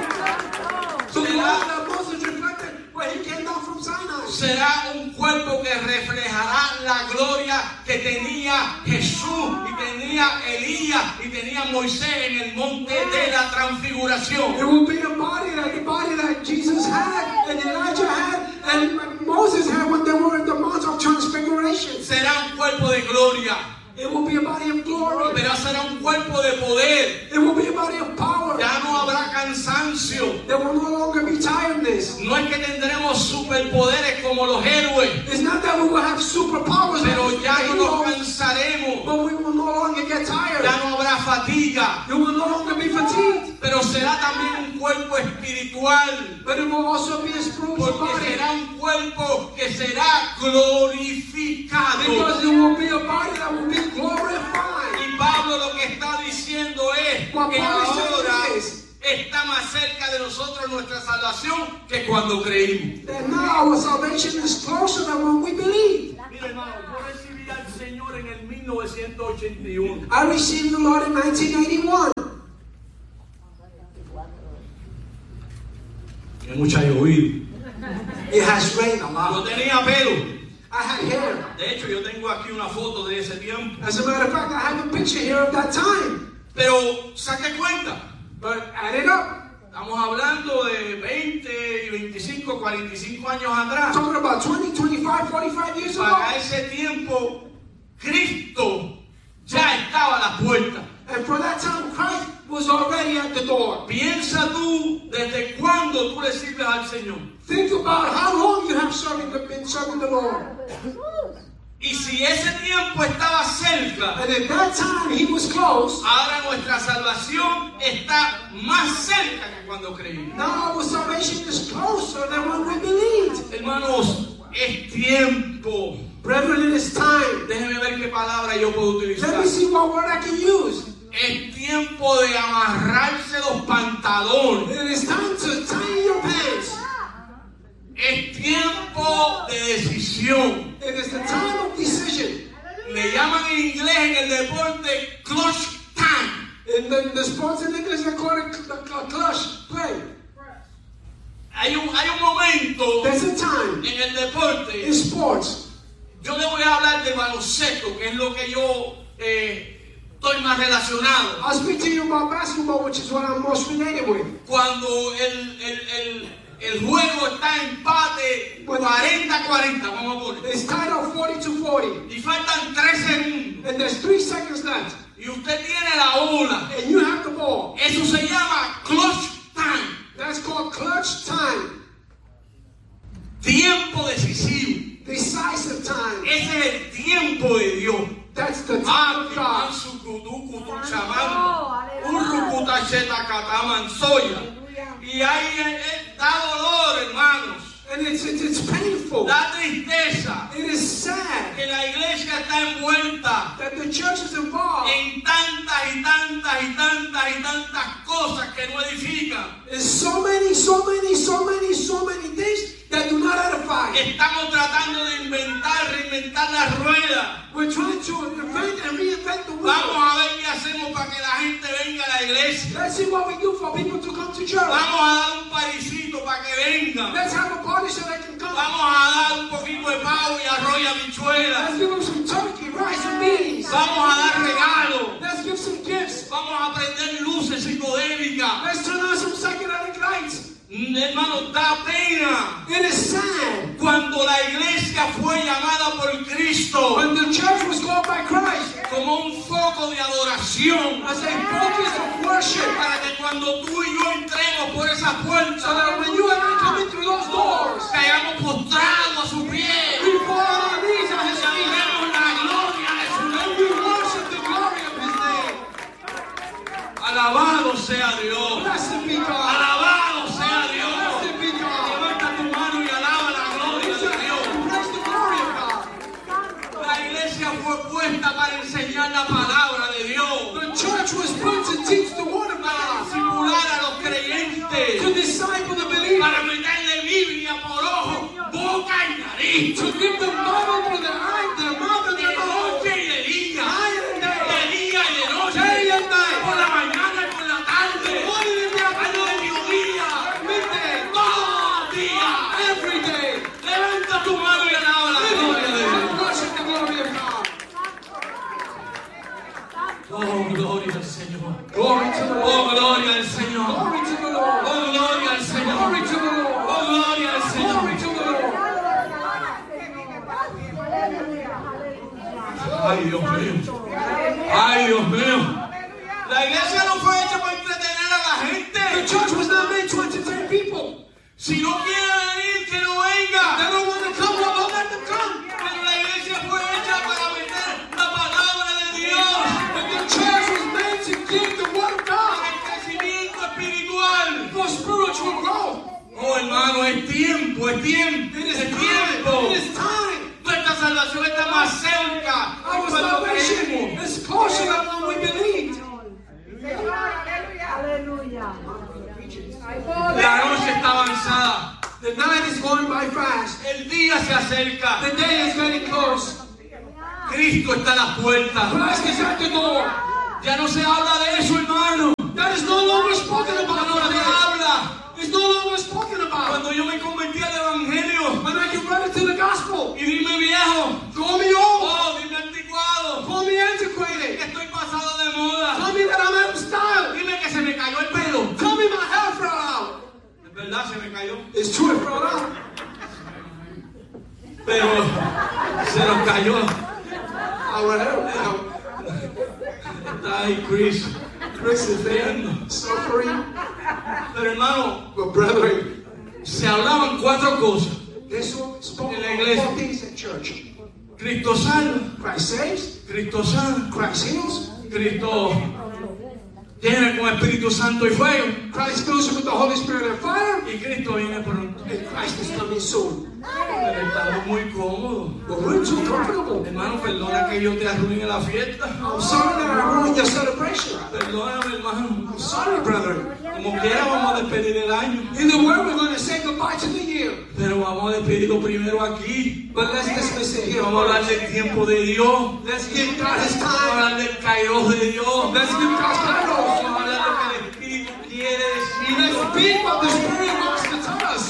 So the
Será,
one that Moses reflected when he came down from Sinai.
será un cuerpo que reflejará la gloria que tenía Jesús y tenía Elías y tenía Moisés en el monte de la transfiguración.
It will be a body like the body that Jesus had and Elijah had and Moses had when they were in the Mount of Transfiguration.
Será un cuerpo de gloria,
It will be a body of glory.
pero será un cuerpo de poder.
It will be a body of power.
Ya no habrá cansancio.
There will no longer be tiredness.
No es que tendremos superpoderes como los héroes,
It's not that we will have superpowers,
pero ya no nos
but
cansaremos.
we will no longer get tired.
Ya no habrá fatiga,
You will no longer be fatigued.
pero será también un cuerpo espiritual,
But it will also be a spiritual
porque
body.
será un cuerpo que será glorificado.
Because it will be a body that will be glorified.
Y Pablo lo que está diciendo es
What
que
Paul is
ahora
saying is
está más cerca de nosotros nuestra salvación que cuando creímos.
that now our salvation is closer than when we believed.
Mira, hermano, yo recibí al Señor en el 1981.
I received the Lord in 1981.
Tiene mucha llovido.
It has rained a
Yo
lot.
tenía pelo.
I had hair.
De hecho, yo tengo aquí una foto de ese tiempo.
As a matter of fact, I have a picture here of that time.
Pero saque cuenta.
But add it up.
Estamos hablando de 20, 25, 45 años atrás.
Talking about 20, 25, 45 years ago.
Para ese tiempo, Cristo ya estaba a la puerta.
And for that time, Christ was already at the door.
Piensa tú desde cuándo tú le sirves al Señor.
Think about how long you have been serving the Lord.
Y si ese tiempo estaba cerca,
And at that time, He was close.
ahora nuestra salvación está más cerca que cuando creímos.
Now our salvation is closer than when we believed.
Hermanos, es tiempo.
Brethren, it is time.
Déjeme ver qué palabra yo puedo
Let
utilizar.
me see what word I can use.
Es tiempo de amarrarse los pantalones.
It is time to tie your pants.
Es tiempo de decisión.
It is the time of decision. In the sports in English, they call it clutch play.
Hay un momento
There's a time
en el deporte.
in sports.
Yo le voy a hablar de baloncesto, que es lo que yo estoy más relacionado.
I'll speak to you about basketball, which is what I'm most related with.
Cuando el juego está en empate 40-40, vamos a poner.
It's tied up 40-40,
Y faltan 3 segundos.
and there's 3 seconds left,
Y usted tiene la bola.
and you have the ball.
Eso se llama clutch time.
That's called clutch time,
Tiempo decisivo.
decisive time.
Ese es el tiempo de Dios.
That's the time
Ah,
of
que
God.
man su kuduku tu chabán. Urrukuta cheta kataman soya. Y ahí da dolor, hermanos.
And it's painful.
Da tristeza.
It is sad
Que la iglesia está envuelta
that the church is involved
en tantas cosas que no edifican.
in so many things that do not edify.
Estamos tratando de reinventar la rueda.
We're trying to invent and reinvent the wheel.
Vamos a ver qué hacemos para que la gente venga a la iglesia.
Let's see what we do for people to come to church.
Vamos a dar un parisito para que vengan.
Let's have a party so they can come.
Vamos a dar un poquito de pavo y arroz y habichuelas.
Let's give them some turkey, rice, and beans.
Vamos a dar regalos.
Let's give some gifts.
Vamos a prender luces psicodélicas.
Let's turn on some psychedelic lights.
Hermano, da pena.
It is sad
Cuando la iglesia fue llamada por Cristo
when the church was called by Christ
como un foco de adoración,
as a focus of worship,
para que cuando tú y yo entremos por esa
so
puerta,
that when you and I come in through those doors,
caigamos postrados a su pie,
we fall on our knees at His
y
feet
adoremos la gloria de su
and
nombre.
we worship the glory of His name.
Alabado sea Dios.
Blessed be God.
Alabado sea Dios.
Blessed be God.
Levanta tu mano y alaba la gloria de Dios.
Praise the glory of God.
La iglesia fue puesta para enseñar la palabra de Dios,
The church was put to teach the word of
para
God,
discipular a los creyentes,
to disciple the believer,
para meterle Biblia por ojo, boca y nariz,
to give them Bible through their eye, their mouth, and
de
their nose,
noche y de día,
night and
de
day,
día y de noche,
day and night,
por la mañana y por la tarde,
morning and
a
afternoon,
mediodía,
midday,
todos los días.
every day.
Levanta tu mano y alaba la gloria de Dios.
Worship the glory of God.
Oh, gloria al Señor.
Glory to the
Oh,
Lord.
gloria al Señor.
Glory to the Lord.
Oh, gloria al Señor.
Glory to the Lord.
Oh, gloria al Señor.
Glory to the Lord.
Ay, Dios mío. Ay, Dios mío. La iglesia no fue hecha para entretener a la
The
gente.
church was not made to entertain people.
Si no quiere venir, que no venga.
They don't want to come, well, don't let them come.
Pero la iglesia fue hecha para meter la palabra de Dios.
But the church was made to give the word of God
Para el crecimiento espiritual.
for spiritual growth.
Oh, hermano, es tiempo, es tiempo.
It is
Es
time.
tiempo.
It is time.
Nuestra salvación está más cerca.
Our
Cuando
salvation
creemos.
is closer than when we believed.
La noche está avanzada.
The night is going by fast.
El día se acerca.
The day is getting close.
Cristo está a las puertas.
Christ is at the door.
Ya no se habla de eso, hermano.
That is no longer spoken
Ya
about
no se
today.
habla.
It's no longer spoken about.
Cuando yo me convertí al evangelio
When I converted to the gospel,
y dime viejo,
call me old,
oh, dime anticuado,
call me antiquated,
que estoy pasado de moda,
tell me that I'm out of style,
dime que se me cayó el pelo.
tell me my hair fell out.
Es verdad, se me cayó,
It's true, it fell out.
pero se nos cayó.
Our hair fell.
Está ahí Chris.
Chris is there, suffering.
Pero hermano,
But brethren,
se hablaban 4 cosas.
they spoke
En la
about
iglesia.
4 things at church.
Cristo salva,
Christ saves,
Cristo sana,
Christ heals,
Cristo llena con Espíritu Santo y fuego,
Christ fills you with the Holy Spirit and fire,
y Cristo viene pronto.
and Christ is coming soon.
Pero estamos muy cómodos.
But we're too comfortable.
Hermano, perdona que yo te arruine la fiesta.
I'm sorry that I ruined your celebration.
Perdóname, hermano.
I'm sorry, brethren.
Como quiera vamos a despedir el año.
In the word, we're going to say goodbye to the year.
Pero vamos a despedirlo primero aquí.
But let's dismiss it
Y
here.
vamos a hablar del tiempo de Dios.
Let's give God His
Vamos a
time.
hablar del kairos de Dios.
Let's give God
Vamos
Kairos.
a hablar de lo que el Espíritu quiere decir.
Let's speak what the Spirit wants to tell us.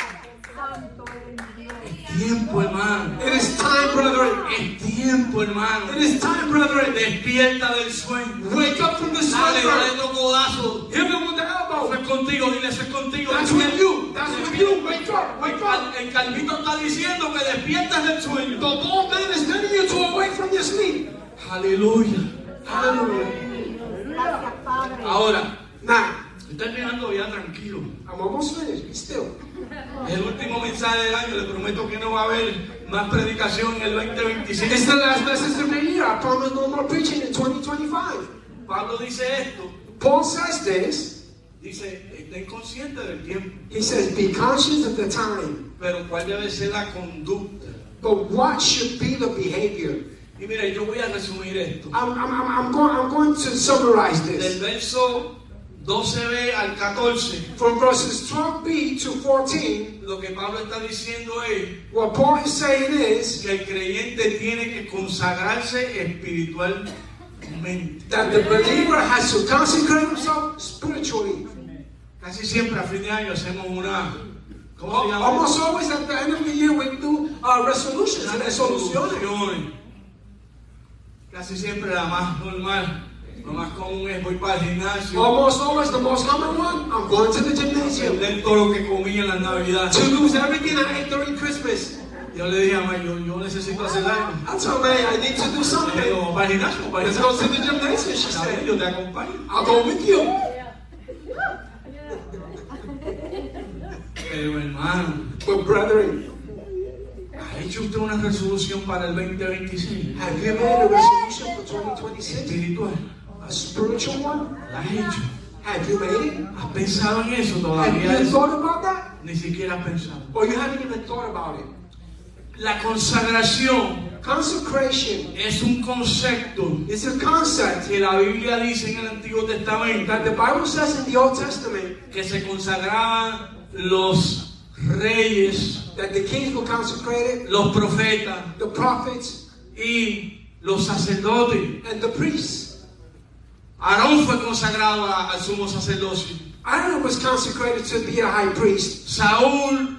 Tiempo, hermano.
It is time, brethren.
Es tiempo, hermano.
It is time, brethren.
Despierta del sueño.
Wake up from the
Dale, dale
slumber.
dos codazos.
Hit them with the
Eso
elbow.
es contigo, dile, eso es contigo.
That's with you. That's with you. Wake up. Wake up.
El Calvito está diciendo que despiertas del sueño.
The old man is telling you to awake from your sleep.
Aleluya.
Hallelujah.
Gracias, Padre.
Ahora,
Now,
estoy terminando ya tranquilo.
I'm almost finished. Be still.
El último mensaje del año, le prometo que no va a haber más predicación en el 2025.
It's the last message of the year. I promise no more preaching in 2025.
Pablo dice esto,
Paul says this.
dice, estén conscientes del tiempo,
He says, be conscious of the time.
pero cuál debe ser la conducta.
But what should be the behavior?
Y mira, yo voy a resumir esto.
I'm going to summarize
Del
this.
verso 12b al 14,
From verses 12b to 14,
lo que Pablo está diciendo es
what Paul is saying is
que el creyente tiene que consagrarse espiritualmente.
that the believer has to consecrate himself spiritually.
Casi siempre a fin de año hacemos una, ¿cómo se llama?
Almost always at the end of the year we do resolutions and resoluciones.
Resoluciones. Casi siempre la más normal, lo más común es voy para el gimnasio,
Almost always the most common one, I'm going to the gymnasium
perder todo lo que comí en las navidades.
to lose everything I ate during Christmas.
Yo le dije a May, yo necesito hacer algo.
I told May I need to do
Le
something.
digo, para el gimnasio, para el
Let's go
gimnasio.
to the gymnasium, she
Está bien,
said.
yo te acompaño.
I'll go with you.
Pero hermano,
But brethren,
¿ha hecho usted una resolución para el 2026?
have you made a resolution for 2026?
Espiritual.
A spiritual one?
¿La has hecho?
Have you made it?
¿Has pensado en eso
Have
todavía?
you thought about that?
Ni siquiera has pensado.
Or you haven't even thought about it?
La consagración
Consecration
es un concepto
is a concept
que la Biblia dice en el Antiguo Testamento
that the Bible says in the Old Testament
que se consagraban los reyes,
that the kings were consecrated,
los profetas
the prophets,
y los sacerdotes.
and the priests.
Aarón fue consagrado al sumo sacerdocio.
Aaron was consecrated to be a high priest.
Saúl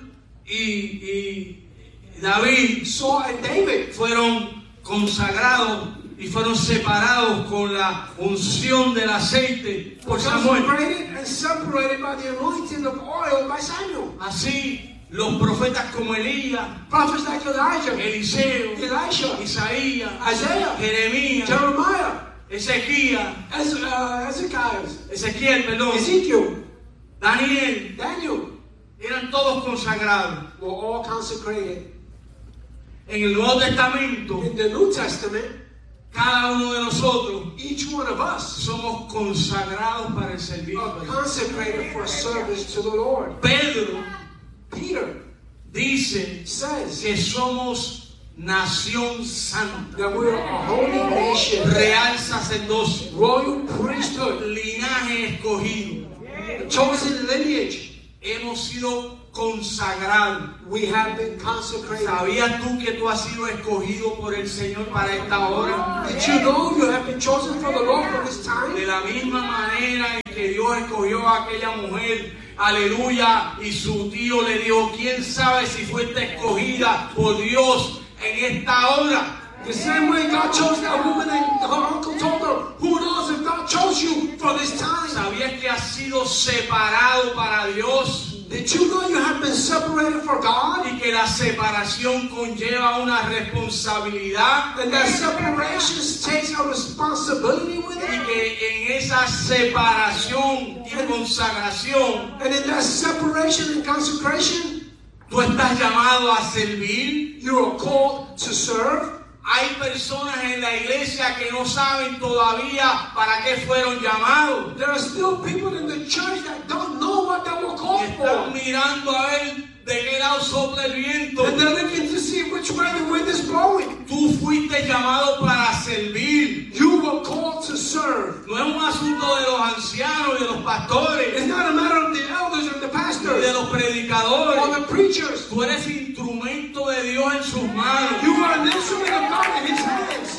y David
Saul and David
fueron consagrados y fueron separados con la unción del aceite por
were
Samuel.
consecrated and separated by the anointing of oil by Samuel.
Así los profetas como Elías,
Prophets like Elijah,
Eliseo,
Elisha,
Isaías,
Isaiah,
Jeremías,
Jeremiah,
Ezequiel,
Ezekiel,
perdón,
Ezekiel,
Daniel,
Daniel
eran todos consagrados.
were all consecrated.
En el Nuevo Testamento,
In the New Testament,
cada uno de nosotros
each one of us
somos consagrados para el
are
servicio.
consecrated for service to the Lord.
Pedro
Peter
dice
says
que somos nación santa,
that we are a holy nation,
real sacerdocio,
royal priesthood,
linaje escogido.
a chosen lineage.
Hemos sido consagrados.
We have been consecrated.
¿Sabías tú que tú has sido escogido por el Señor para esta hora?
Did you know you have been chosen for the Lord for this time?
De la misma manera en que Dios escogió a aquella mujer, aleluya, y su tío le dijo, ¿quién sabe si fuiste escogida por Dios en esta hora?
The same way God chose that woman and her uncle told her, who knows if God chose you for this time?
¿Sabías que has sido separado para Dios?
Did you know you have been separated for God?
Y que la separación conlleva una responsabilidad.
And that separation takes a responsibility with
Y
it.
que en esa separación y consagración,
And in that separation and consecration,
tú estás llamado a servir.
you are called to serve.
Hay personas en la iglesia que no saben todavía para qué fueron llamados.
There are still people in the church that don't know what they were
Y
called
están
for.
mirando a ver de qué lado sopla el viento.
And
fuiste llamado para servir.
You were called to serve.
No es un asunto de los ancianos y de los pastores,
It's not a matter of the elders and the
ni de
pastors
los predicadores.
or the preachers.
Tú eres instrumento de Dios en sus manos.
You are an instrument of God in His hands.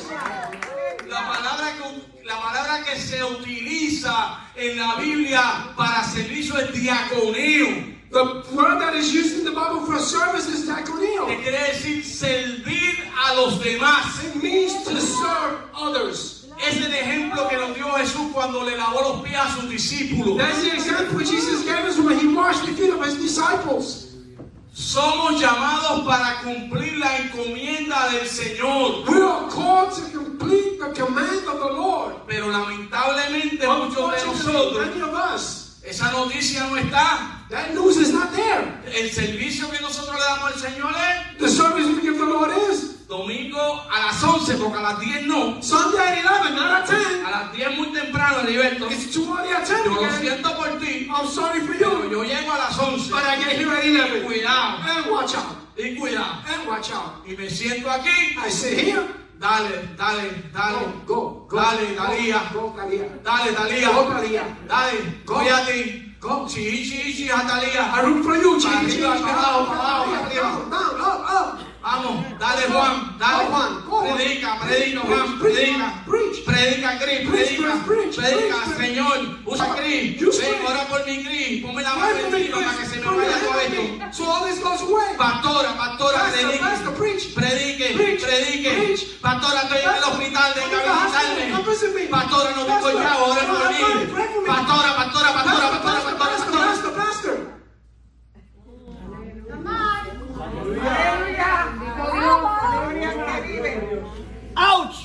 La palabra que se utiliza en la Biblia para servicio es diaconeo,
The word that is used in the Bible for service is
que
diaconeo.
quiere decir servir a los demás.
It means to serve others.
Es el ejemplo que nos dio Jesús cuando le lavó los pies a sus discípulos.
That's the example Jesus gave us when He washed the feet of His disciples.
Somos llamados para cumplir la encomienda del Señor.
We are called to complete the command of the Lord.
Pero lamentablemente muchos de
Unfortunately,
nosotros,
many of us,
esa noticia no está.
that news is not there.
El servicio que nosotros le damos al Señor es
The service we give the Lord is
domingo a las 11, porque a las 10 no.
Sunday at 11, not at 10.
A las 10 muy temprano, Heriberto.
It's too early at 10
Yo lo
again.
siento por ti,
I'm sorry for
pero
you,
yo llego a las 11.
but I get here at 11.
Cuidado,
And watch out.
y cuidado.
And watch out.
Y me siento aquí.
I sit here.
Dale, dale, dale.
Go.
Dale, Talía.
Go, Talía.
Dale, Talía.
Go, Talía.
Dale, voy a ti.
Go.
Sí, a Talía.
I root for you,
Para
Jesus.
arriba, para abajo, para abajo, para arriba.
Down, up.
Vamos, dale Juan, dale
Go, Juan. Go, Juan.
Predica, Juan,
Preach,
predica.
preach.
Predica, Cris,
Preach,
predica.
preach,
Predica,
preach.
Señor. Usa Cris.
Use
Ven,
Cris.
ora por mi Cris. Ponme la mano
Pray for me,
encima para que se me
Put your
vaya
hand
todo
on
esto.
me, so all this goes away.
Pastora,
Pastor,
predique.
preach.
Predique,
Preach,
predique.
preach.
Pastora, estoy en el
Pastor,
hospital, venga a
come visit
visitarme.
me.
Pastora, no tengo
Pastor,
chavo, ora por
pray
mí.
for me.
Pastora.
¡Auch!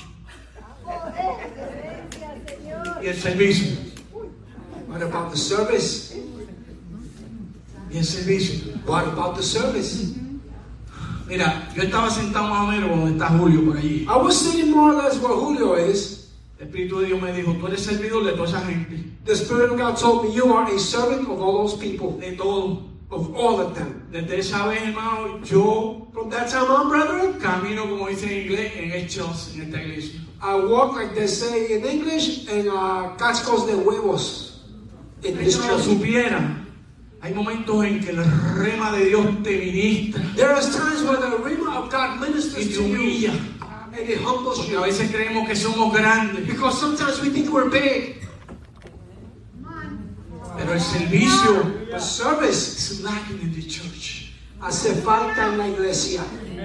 Y el servicio.
What about the service?
Y el servicio.
What about the service?
Mira, yo estaba sentado más o menos donde está Julio por allí.
I was sitting more or less where Julio is.
El Espíritu de Dios me dijo, tú eres servidor de toda esa gente.
The Spirit of God told me you are a servant of all those people,
De todo.
of all of them.
Desde esa vez, hermano, yo
From that time on, brethren,
camino, como dice en inglés, en hechos en esta iglesia.
I walk like they say in English, and cascos de huevos in this
Si no lo
church.
supieran, hay momentos en que el rema de Dios te ministra
There is times where the rhema of God
y
ministers
te
to you,
humilla.
and it humbles
Porque a
you.
veces creemos que somos grandes,
Because sometimes we think we're big.
pero el servicio
The service
is lacking in the church.
hace falta en la iglesia.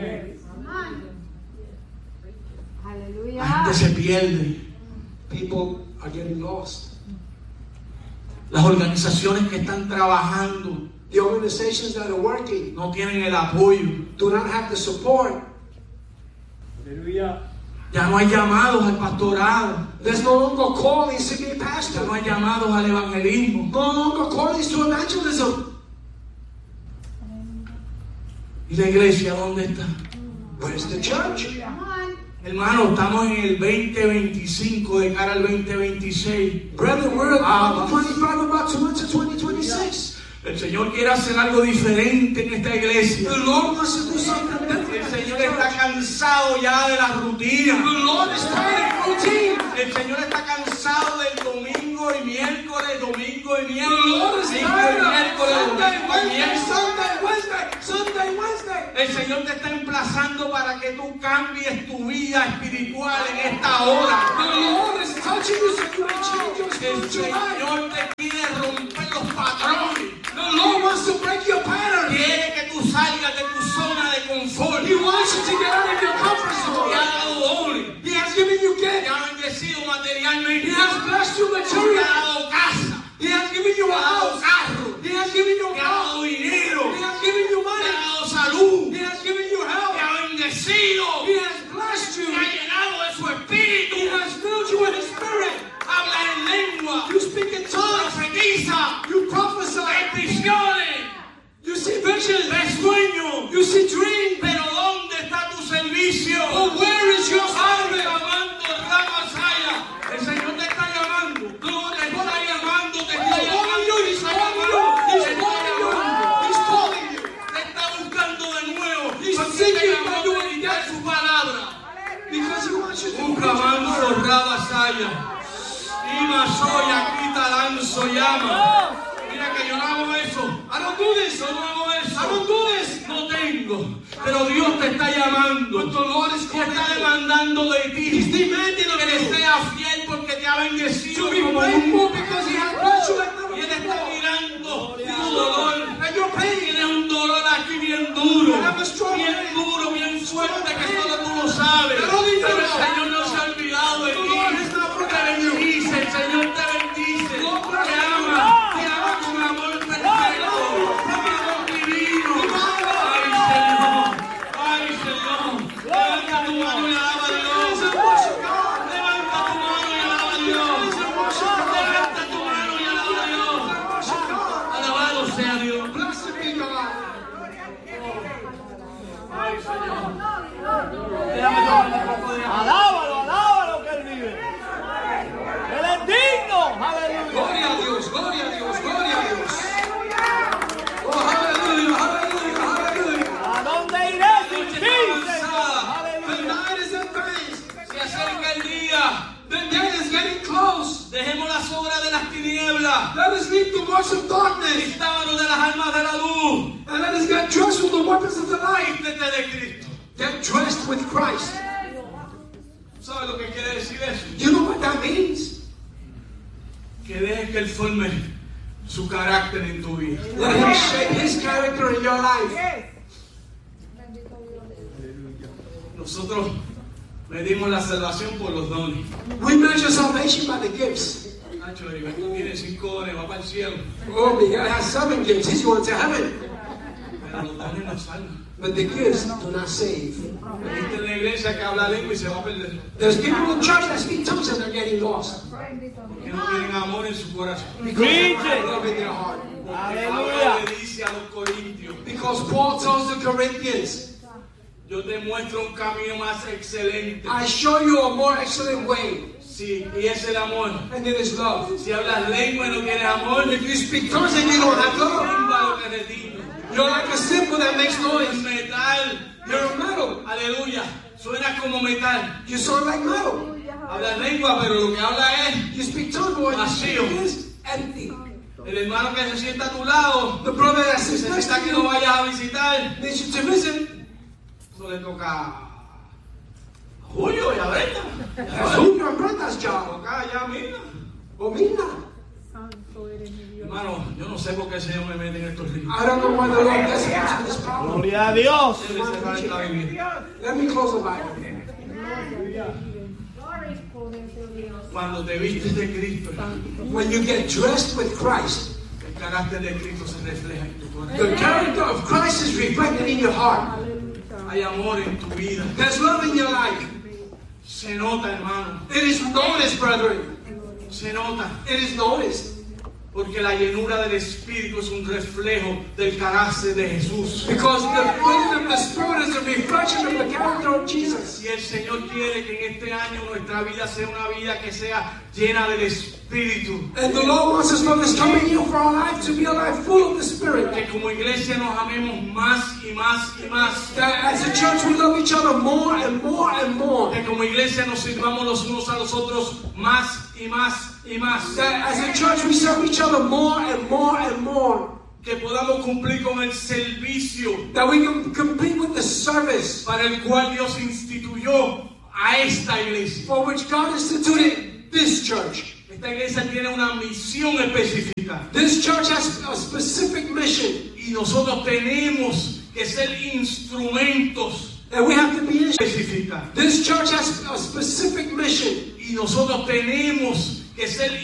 La gente se pierde.
People are getting lost.
Las organizaciones que están trabajando
The organizations that are working
no tienen el apoyo.
do not have the support.
Ya no hay llamados al pastorado.
There's no longer callings to be a
Ya
pastor.
no hay llamados al evangelismo.
No longer callings to evangelism.
¿Y la iglesia dónde está?
Where's the church?
Hermano, estamos en el 2025 de cara al 2026.
Brethren, we're
Ah,
25 about to enter 2026.
El Señor quiere hacer algo diferente en esta iglesia.
The Lord wants to do something
El
different.
Señor está cansado ya de la rutina.
The Lord is tired of routine.
El Señor está cansado del domingo y miércoles, domingo y
The
miércoles,
Lord is
domingo
tired
y
of
miércoles,
Sunday,
domingo y
Wednesday,
miércoles.
Sunday, Wednesday.
El Señor te está emplazando para que tú cambies tu vida espiritual en esta hora.
The Lord is touching you so you may change your
El
spiritual life.
Señor te quiere romper los patrones.
The Lord wants to break your pattern.
Quiere que tú salgas de tu zona de confort.
He wants you to get out of your comfort
Te
zone.
ha dado doble.
He has given you
Te
gifts.
ha bendecido materialmente.
He has blessed you
Te ha
materially.
dado casa.
He has given you
Te
a
ha dado
house.
carro.
He has given you
Te
a
ha
house.
dado dinero.
He has given you
Te ha
money.
dado salud.
He has given you
Te
health.
ha bendecido.
He has blessed
Te
you.
ha llenado de su espíritu.
He has filled you with His Spirit.
Habla en lengua.
You speak in tongues.
Profetiza.
You prophesy.
Ves visiones.
You see visions.
Ves sueños.
You see dreams.
Pero ¿dónde está tu servicio?
But where is your
Ay,
service?
llamando Ramasaya. El Señor te está llamando.
The Lord
llamas hoy, aquí te lanzo llamas. Mira que yo no hago eso.
I don't do this.
Yo no hago eso.
I don't do this.
No tengo. Pero Dios te está llamando.
But the Lord is
Te está
calling you.
demandando de ti.
He's demanding of
Que le
you
seas fiel porque te ha bendecido
to be
como
faithful
nunca.
because He has blessed you like never
Y Él está
before.
mirando tu dolor.
And your pain.
Tienes un dolor aquí bien duro. Bien duro, bien fuerte que solo tú lo sabes. Pero el Señor no se ha olvidado de ti. Te bendice, el Señor te bendice. Te ama con amor perfecto. Con amor divino. Ay, Señor. Levanta tu mano y alaba a Dios. Levanta tu mano y alaba a Dios. Levanta tu mano y alaba a Dios. Alabado sea Dios.
Blessed be God.
Ay, Señor.
Alábalo, alábalo que Él vive. Él es digno. Aleluya.
Gloria a Dios, gloria a Dios, gloria a Dios. Oh, hallelujah, hallelujah, hallelujah.
¿A dónde iré sin
Noche
ti,
está
Señor?
avanzada.
The
Aleluya.
night is advanced.
Se acerca el día.
The day is getting close.
Dejemos las obras de las tinieblas.
Let us leave the works of darkness
Vistámonos de las armas de la luz.
and let us get dressed with the weapons of the light.
Vístete de Cristo.
Get dressed with Christ.
¿Sabes lo que quiere decir eso?
You know what that means?
Que dejes que Él forme su carácter en tu vida.
Let Him shape His character in your life.
Nosotros medimos la salvación por los dones.
We measure salvation by the gifts.
Nacho, Heriberto tiene 5 dones, va para el cielo.
Oh, Miguel has 7 gifts. He's going to heaven.
Pero los dones no salvan.
But the gifts do not save.
Hay gente en la iglesia que habla lengua y se va a perder.
There's people in church that speak tongues and they're getting lost.
Porque no tienen amor en su corazón.
Because they don't
Preach it.
have love in their heart.
Porque Pablo
Aleluya.
le dice a los corintios:
Because Paul tells the Corinthians,
yo te muestro un camino más excelente.
I show you a more excellent way,
Sí, y es el amor.
and it is love.
Si hablas lengua y no tienes amor,
If you speak tongues and you don't have love,
símbolo que retina.
you're like a cymbal that makes
El
noise.
metal,
You're a metal.
aleluya, suena como metal.
You sound like metal.
Habla lengua, pero lo que habla es
You speak tongues, but what you speak
Vacío.
is empty.
el hermano que se sienta a tu lado.
The brother that sits next
Necesita
to
que lo
you
vayas a visitar.
needs you to visit.
Eso le toca a Julio y a Brenda.
That's who your brother's job.
Toca ya, mira.
Or me not.
Hermano, yo no sé por qué el Señor me mete en estos ríos.
I don't know why the Lord gets me into this problem.
Gloria a Dios.
Debe cerrar esta Biblia.
Let me close the Bible.
Cuando te vistes de Cristo,
When you get dressed with Christ,
el carácter de Cristo se refleja en tu corazón.
the character of Christ is reflected in your heart.
Hay amor en tu vida.
There's love in your life.
Se nota, hermano.
It is noticed, brethren.
Se nota.
It is noticed.
Porque la llenura del Espíritu es un reflejo del carácter de Jesús.
Because the filling of the Spirit is a reflection of the character of Jesus.
Si el Señor quiere que en este año nuestra vida sea una vida que sea llena del Espíritu,
And the Lord wants us for this coming year for our life to be a life full of the Spirit.
que como iglesia nos amemos más y más y más,
That as a church we love each other more and more and more.
que como iglesia nos sirvamos los unos a los otros más y más y más,
That as a church we serve each other more and more and more.
que podamos cumplir con el servicio
That we can compete with the service
para el cual Dios instituyó a esta iglesia.
for which God instituted this church.
Esta iglesia tiene una misión específica
This church has a specific mission.
y nosotros tenemos que ser instrumentos
And we have to be
específicos.
This church has a specific mission.
Y nosotros tenemos que ser